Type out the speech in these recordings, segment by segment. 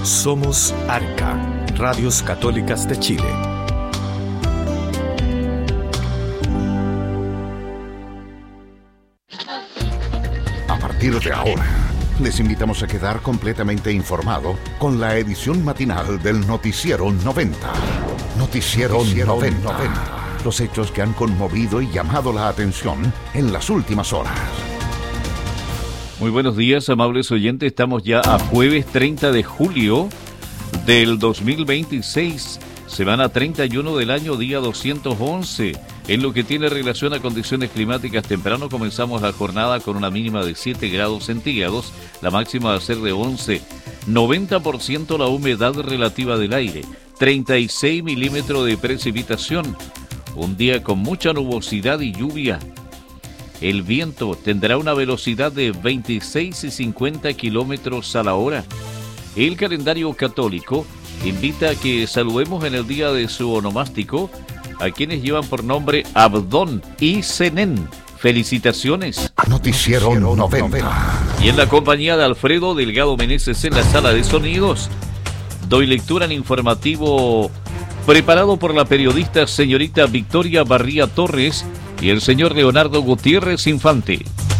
Somos Arca, Radios Católicas de Chile. A partir de ahora, les invitamos a quedar completamente informado con la edición matinal del Noticiero 90. Noticiero 90. Los hechos que han conmovido y llamado la atención en las últimas horas. Muy buenos días, amables oyentes. Estamos ya a jueves 30 de julio del 2026, semana 31 del año, día 211. En lo que tiene relación a condiciones climáticas, temprano comenzamos la jornada con una mínima de 7 grados centígrados, la máxima va a ser de 11, 90% la humedad relativa del aire, 36 milímetros de precipitación, un día con mucha nubosidad y lluvia. El viento tendrá una velocidad de 26 y 50 kilómetros a la hora. El calendario católico invita a que saludemos en el día de su onomástico a quienes llevan por nombre Abdón y Zenén. Felicitaciones. Noticiero 90. Y en la compañía de Alfredo Delgado Meneses en la sala de sonidos, doy lectura al informativo preparado por la periodista señorita Victoria Barría Torres y el señor Leonardo Gutiérrez Infante.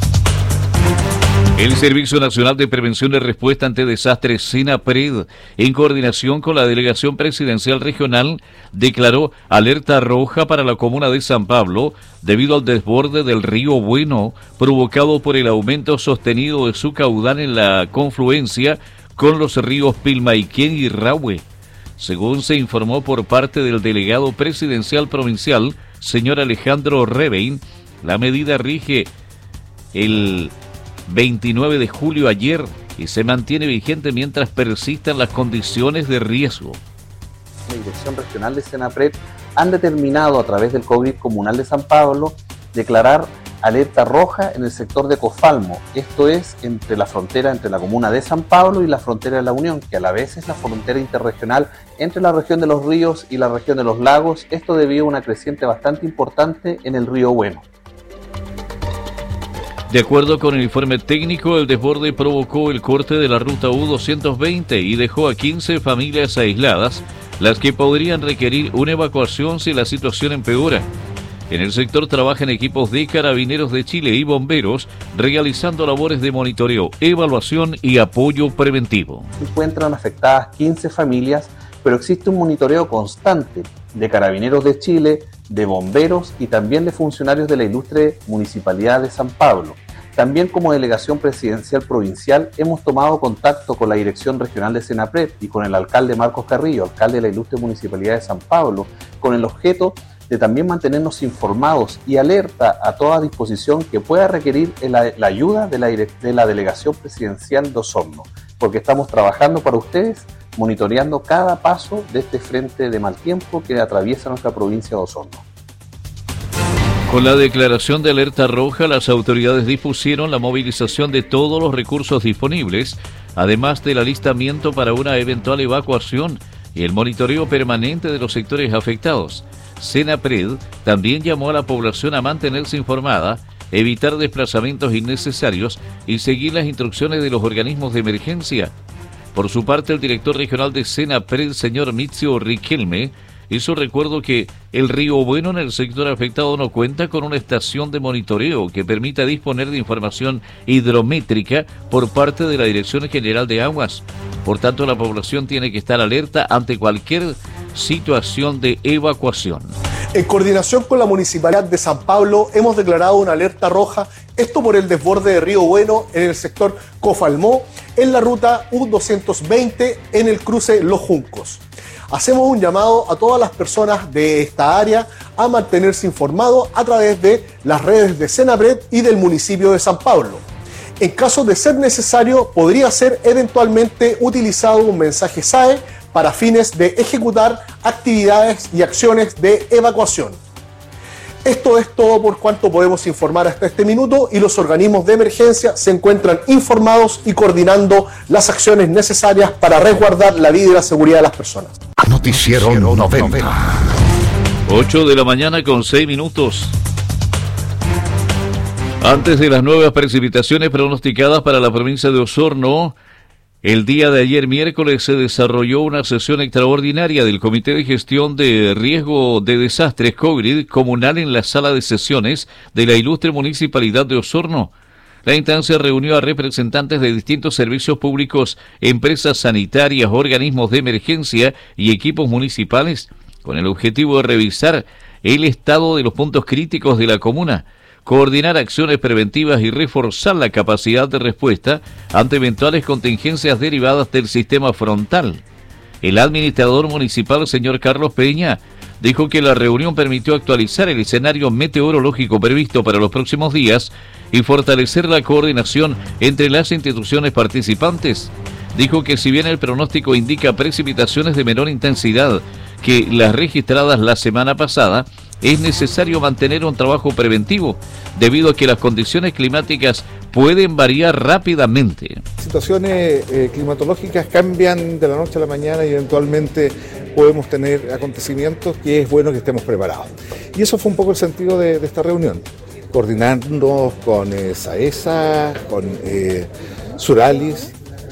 El Servicio Nacional de Prevención y Respuesta ante Desastres, SENAPRED, en coordinación con la Delegación Presidencial Regional, declaró alerta roja para la comuna de San Pablo debido al desborde del río Bueno, provocado por el aumento sostenido de su caudal en la confluencia con los ríos Pilmaiquén y Rahue. Según se informó por parte del delegado presidencial provincial, señor Alejandro Rebein, la medida rige el 29 de julio ayer y se mantiene vigente mientras persistan las condiciones de riesgo. La Dirección Regional de SENAPRED han determinado a través del COVID Comunal de San Pablo declarar alerta roja en el sector de Cofalmo, esto es entre la frontera entre la comuna de San Pablo y la frontera de La Unión, que a la vez es la frontera interregional entre la región de los ríos y la región de los lagos, esto debido a una creciente bastante importante en el río Bueno. De acuerdo con el informe técnico, el desborde provocó el corte de la ruta U220 y dejó a 15 familias aisladas, las que podrían requerir una evacuación si la situación empeora. En el sector trabajan equipos de Carabineros de Chile y bomberos realizando labores de monitoreo, evaluación y apoyo preventivo. Se encuentran afectadas 15 familias, pero existe un monitoreo constante de Carabineros de Chile, de bomberos y también de funcionarios de la ilustre Municipalidad de San Pablo. También como Delegación Presidencial Provincial hemos tomado contacto con la Dirección Regional de SENAPRED y con el alcalde Marcos Carrillo, alcalde de la ilustre Municipalidad de San Pablo, con el objeto de también mantenernos informados y alerta a toda disposición que pueda requerir la ayuda de la Delegación Presidencial de Osorno, porque estamos trabajando para ustedes, monitoreando cada paso de este frente de mal tiempo que atraviesa nuestra provincia de Osorno. Con la declaración de alerta roja, las autoridades dispusieron la movilización de todos los recursos disponibles, además del alistamiento para una eventual evacuación y el monitoreo permanente de los sectores afectados. SENAPRED también llamó a la población a mantenerse informada, evitar desplazamientos innecesarios y seguir las instrucciones de los organismos de emergencia. Por su parte, el director regional de SENAPRED, señor Mitzio Riquelme, hizo recuerdo que el río Bueno en el sector afectado no cuenta con una estación de monitoreo que permita disponer de información hidrométrica por parte de la Dirección General de Aguas. Por tanto, la población tiene que estar alerta ante cualquier situación de evacuación. En coordinación con la Municipalidad de San Pablo hemos declarado una alerta roja, esto por el desborde de Río Bueno en el sector Cofalmó, en la ruta U220 en el cruce Los Juncos. Hacemos un llamado a todas las personas de esta área a mantenerse informados a través de las redes de SENAPRED y del municipio de San Pablo. En caso de ser necesario, podría ser eventualmente utilizado un mensaje SAE para fines de ejecutar actividades y acciones de evacuación. Esto es todo por cuanto podemos informar hasta este minuto y los organismos de emergencia se encuentran informados y coordinando las acciones necesarias para resguardar la vida y la seguridad de las personas. Noticiero 90. 8 de la mañana con 6 minutos. Antes de las nuevas precipitaciones pronosticadas para la provincia de Osorno, El día de ayer miércoles se desarrolló una sesión extraordinaria del Comité de Gestión de Riesgo de Desastres COVID comunal en la sala de sesiones de la ilustre Municipalidad de Osorno. La instancia reunió a representantes de distintos servicios públicos, empresas sanitarias, organismos de emergencia y equipos municipales, con el objetivo de revisar el estado de los puntos críticos de la comuna, coordinar acciones preventivas y reforzar la capacidad de respuesta ante eventuales contingencias derivadas del sistema frontal. El administrador municipal, señor Carlos Peña, dijo que la reunión permitió actualizar el escenario meteorológico previsto para los próximos días y fortalecer la coordinación entre las instituciones participantes. Dijo que si bien el pronóstico indica precipitaciones de menor intensidad que las registradas la semana pasada, es necesario mantener un trabajo preventivo, debido a que las condiciones climáticas pueden variar rápidamente. Situaciones climatológicas cambian de la noche a la mañana y eventualmente podemos tener acontecimientos que es bueno que estemos preparados. Y eso fue un poco el sentido de esta reunión, coordinarnos con SAESA, con Suralis,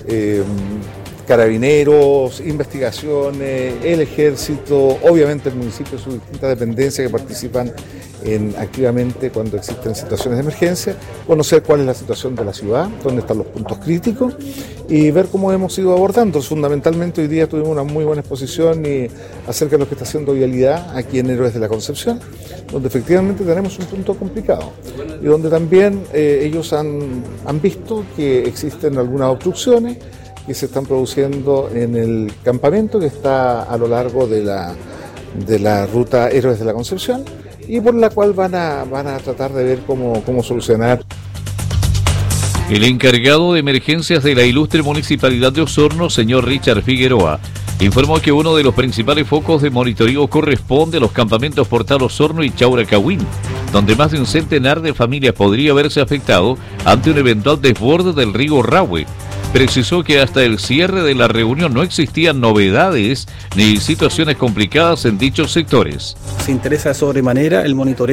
Carabineros, investigaciones, el Ejército, obviamente el municipio y sus distintas dependencias que participan activamente cuando existen situaciones de emergencia, conocer cuál es la situación de la ciudad, dónde están los puntos críticos y ver cómo hemos ido abordando. Fundamentalmente hoy día tuvimos una muy buena exposición acerca de lo que está haciendo Vialidad aquí en Héroes de la Concepción, donde efectivamente tenemos un punto complicado y donde también ellos han visto que existen algunas obstrucciones que se están produciendo en el campamento que está a lo largo de la ruta Héroes de la Concepción y por la cual van a tratar de ver cómo solucionar. El encargado de emergencias de la ilustre Municipalidad de Osorno, señor Richard Figueroa, informó que uno de los principales focos de monitoreo corresponde a los campamentos Portal Osorno y Chauracahuín, donde más de un centenar de familias podría verse afectado ante un eventual desborde del río Rahue. Precisó que hasta el cierre de la reunión no existían novedades ni situaciones complicadas en dichos sectores. Se interesa sobremanera el monitoreo